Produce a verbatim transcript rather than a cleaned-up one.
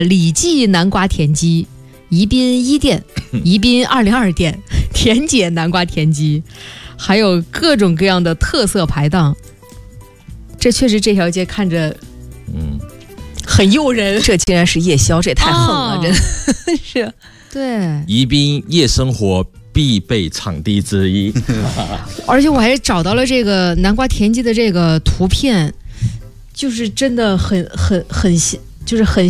李记南瓜田鸡、宜宾一店、宜宾二零二店、田姐南瓜田鸡，还有各种各样的特色排档。这确实这条街看着，嗯，很诱人。 这竟然是夜宵，这也太横了，哦、真的是。 对， 宜宾夜生活必备场地之一。 而且我还找到了这个南瓜田鸡的这个图片，就是真的很很很就是很